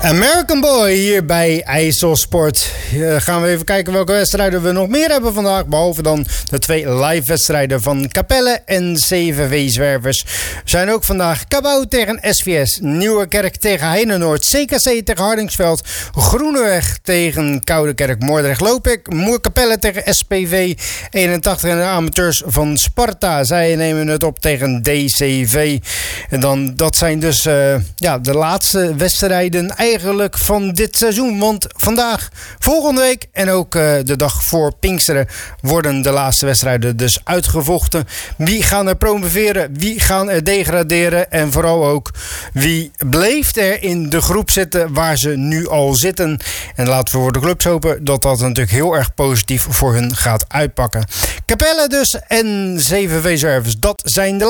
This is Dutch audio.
American Boy hier bij IJsselsport. Gaan we even kijken welke wedstrijden we nog meer hebben vandaag. Behalve dan de 2 live wedstrijden van Capelle en CVV Zwervers. We zijn ook vandaag Cabau tegen SVS, Nieuwerkerk tegen Heinenoord, CKC tegen Hardingsveld, Groeneweg tegen Koudekerk, Moordrecht Lopik, Capelle tegen SPV 81 en de amateurs van Sparta. Zij nemen het op tegen DCV. En dan, dat zijn dus de laatste wedstrijden eigenlijk van dit seizoen. Want vandaag, volgende week en ook de dag voor Pinksteren worden de laatste wedstrijden dus uitgevochten. Wie gaan er promoveren? Wie gaan er degraderen? En vooral ook wie bleef er in de groep zitten waar ze nu al zitten? En laten we voor de clubs hopen dat dat natuurlijk heel erg positief voor hun gaat uitpakken. Capelle dus en CVV Zwervers, dat zijn de